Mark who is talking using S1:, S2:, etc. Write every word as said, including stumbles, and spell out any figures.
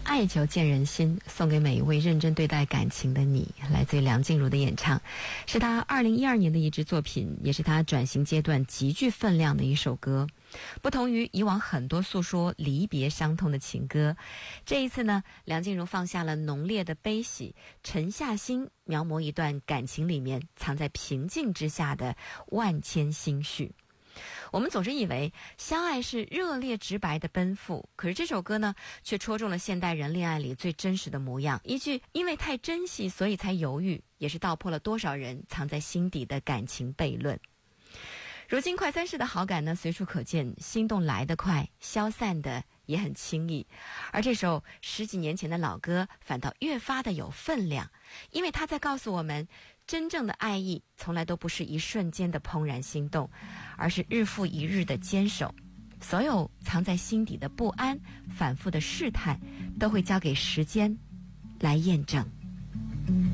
S1: 爱久见人心，送给每一位认真对待感情的你，来自于梁静茹的演唱，是她二零一二年的一支作品，也是她转型阶段极具分量的一首歌。不同于以往很多诉说离别伤痛的情歌，这一次呢，梁静茹放下了浓烈的悲喜，沉下心描摹一段感情里面藏在平静之下的万千心绪。我们总是以为相爱是热烈直白的奔赴，可是这首歌呢，却戳中了现代人恋爱里最真实的模样。一句因为太珍惜所以才犹豫，也是道破了多少人藏在心底的感情悖论。如今快餐式的好感呢，随处可见，心动来得快，消散的也很轻易。而这首十几年前的老歌反倒越发的有分量，因为它在告诉我们，真正的爱意从来都不是一瞬间的怦然心动，而是日复一日的坚守。所有藏在心底的不安，反复的试探，都会交给时间来验证。